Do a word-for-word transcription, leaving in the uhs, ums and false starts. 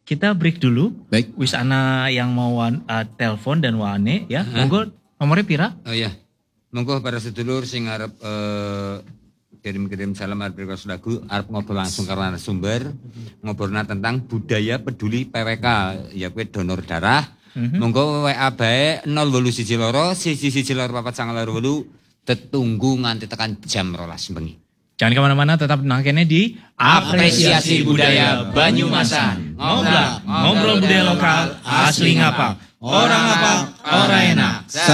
kita break dulu. Baik. Wis ana yang mau uh, telepon dan wane ya. Hah? Monggo nomornya pira? Oh iya. Monggo para sedulur sing arep eh, kirim-kirim salam arep request lagu, arep ngobrol langsung karo narasumber, ngobrolna tentang budaya peduli P W K, ya kuwi donor darah. Mhm. Monggo W A bae nol wolu siji loro siji siji loro papat sanga loro wolu tetunggu nganti tekan jam rolas bengi. Jangan kemana-mana, tetap nangkene di Apresiasi Budaya Banyumasan. Ngobrol, ngobrol budaya lokal asli ngapa. Orang apa, orang enak.